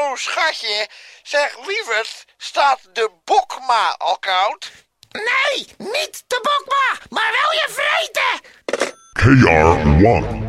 Oh, schatje. Zeg, lieverd, staat de Bokma al koud? Nee, niet de Bokma, maar wel je vreten! KR1